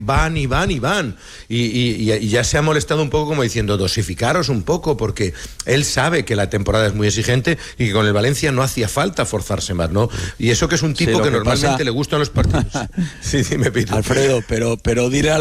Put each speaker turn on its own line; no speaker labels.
van y van y van. Y ya se ha molestado un poco como diciendo, dosificaros un poco, porque él sabe que la temporada es muy exigente y que con el Valencia no hacía falta forzarse más, ¿no? Y eso que es un tipo que normalmente le gustan los partidos. Sí, dime, Pitu.
Alfredo, pero dile a